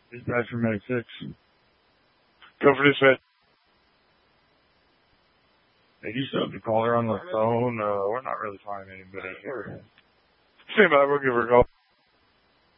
Dispatch for Medic 6. Go for dispatch. Hey, you still have the caller on the phone. We're not really finding anybody here. Stand by, we'll give her a call.